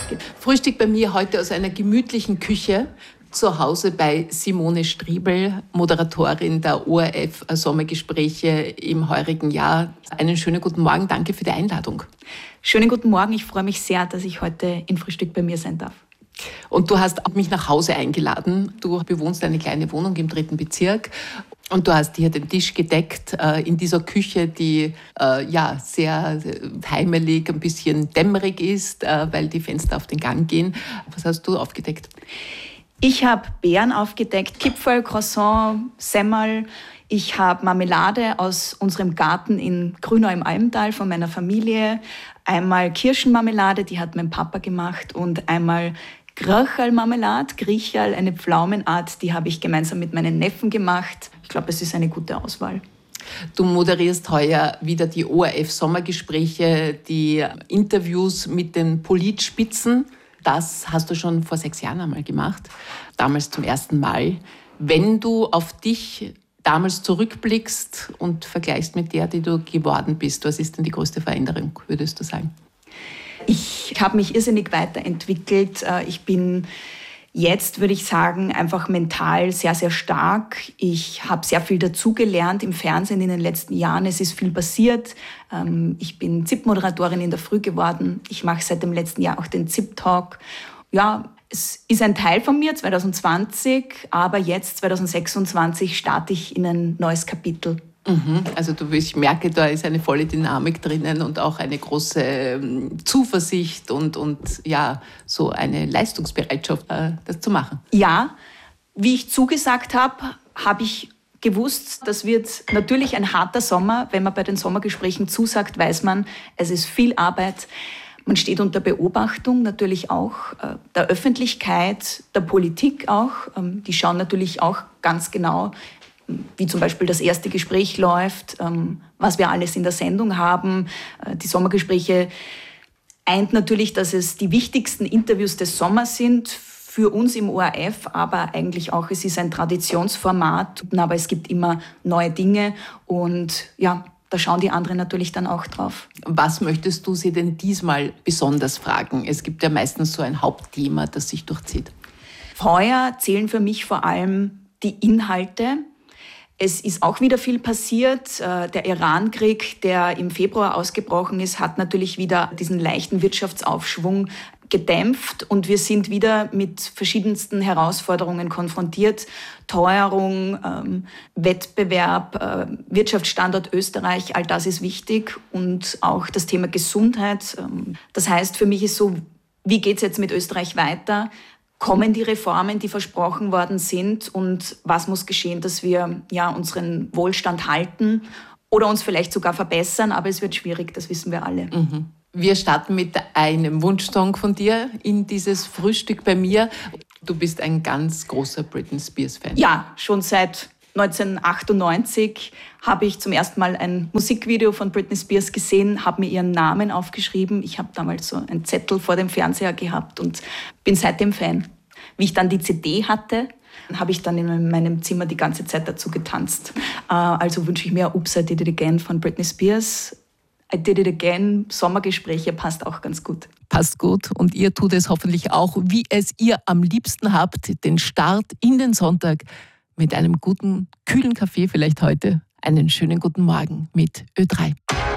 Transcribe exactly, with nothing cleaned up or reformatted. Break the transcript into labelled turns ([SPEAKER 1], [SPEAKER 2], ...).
[SPEAKER 1] geht.
[SPEAKER 2] Frühstück bei mir heute aus einer gemütlichen Küche. Zu Hause bei Simone Striebel, Moderatorin der O R F-Sommergespräche im heurigen Jahr. Einen schönen guten Morgen, danke für die Einladung.
[SPEAKER 1] Schönen guten Morgen, ich freue mich sehr, dass ich heute in Frühstück bei mir sein darf.
[SPEAKER 2] Und du hast mich nach Hause eingeladen. Du bewohnst eine kleine Wohnung im dritten Bezirk. Und du hast hier den Tisch gedeckt äh, in dieser Küche, die äh, ja sehr heimelig, ein bisschen dämmerig ist, äh, weil die Fenster auf den Gang gehen. Was hast du aufgedeckt?
[SPEAKER 1] Ich habe Beeren aufgedeckt, Kipferl, Croissant, Semmel. Ich habe Marmelade aus unserem Garten in Grünau im Almtal von meiner Familie. Einmal Kirschenmarmelade, die hat mein Papa gemacht. Und einmal Gröcherl-Marmelade, Griecherl, eine Pflaumenart, die habe ich gemeinsam mit meinen Neffen gemacht. Ich glaube, es ist eine gute Auswahl.
[SPEAKER 2] Du moderierst heuer wieder die O R F-Sommergespräche, die Interviews mit den Politspitzen. Das hast du schon vor sechs Jahren einmal gemacht, damals zum ersten Mal. Wenn du auf dich damals zurückblickst und vergleichst mit der, die du geworden bist, was ist denn die größte Veränderung, würdest du sagen?
[SPEAKER 1] Ich habe mich irrsinnig weiterentwickelt. Ich bin jetzt, würde ich sagen, einfach mental sehr, sehr stark. Ich habe sehr viel dazugelernt im Fernsehen in den letzten Jahren. Es ist viel passiert. Ich bin Z I P-Moderatorin in der Früh geworden. Ich mache seit dem letzten Jahr auch den Z I P-Talk. Ja, es ist ein Teil von mir, zwanzig zwanzig, aber jetzt, zwanzig sechsundzwanzig, starte ich in ein neues Kapitel.
[SPEAKER 2] Mhm. Also du, ich merke, da ist eine volle Dynamik drinnen und auch eine große Zuversicht und, und ja, so eine Leistungsbereitschaft, das zu machen.
[SPEAKER 1] Ja, wie ich zugesagt habe, habe ich gewusst, das wird natürlich ein harter Sommer. Wenn man bei den Sommergesprächen zusagt, weiß man, es ist viel Arbeit. Man steht unter Beobachtung, natürlich auch der Öffentlichkeit, der Politik auch. Die schauen natürlich auch ganz genau, wie zum Beispiel das erste Gespräch läuft, was wir alles in der Sendung haben. Die Sommergespräche eint natürlich, dass es die wichtigsten Interviews des Sommers sind, für uns im O R F, aber eigentlich auch, es ist ein Traditionsformat, aber es gibt immer neue Dinge und ja, da schauen die anderen natürlich dann auch drauf.
[SPEAKER 2] Was möchtest du sie denn diesmal besonders fragen? Es gibt ja meistens so ein Hauptthema, das sich durchzieht.
[SPEAKER 1] Heuer zählen für mich vor allem die Inhalte. Es ist auch wieder viel passiert. Der Iran-Krieg, der im Februar ausgebrochen ist, hat natürlich wieder diesen leichten Wirtschaftsaufschwung gedämpft und wir sind wieder mit verschiedensten Herausforderungen konfrontiert. Teuerung, ähm, Wettbewerb, äh, Wirtschaftsstandort Österreich, all das ist wichtig und auch das Thema Gesundheit. Ähm, das heißt, für mich ist so, wie geht es jetzt mit Österreich weiter? Kommen die Reformen, die versprochen worden sind und was muss geschehen, dass wir ja, unseren Wohlstand halten oder uns vielleicht sogar verbessern, aber es wird schwierig, das wissen wir alle.
[SPEAKER 2] Mhm. Wir starten mit einem Wunschsong von dir in dieses Frühstück bei mir. Du bist ein ganz großer Britney Spears-Fan.
[SPEAKER 1] Ja, schon seit neunzehnhundertachtundneunzig habe ich zum ersten Mal ein Musikvideo von Britney Spears gesehen, habe mir ihren Namen aufgeschrieben. Ich habe damals so einen Zettel vor dem Fernseher gehabt und bin seitdem Fan. Wie ich dann die C D hatte, habe ich dann in meinem Zimmer die ganze Zeit dazu getanzt. Also wünsche ich mir Oops, I Did It Again von Britney Spears. I Did It Again, Sommergespräche, passt auch ganz gut.
[SPEAKER 2] Passt gut und ihr tut es hoffentlich auch, wie es ihr am liebsten habt, den Start in den Sonntag mit einem guten, kühlen Kaffee vielleicht heute. Einen schönen guten Morgen mit Ö drei.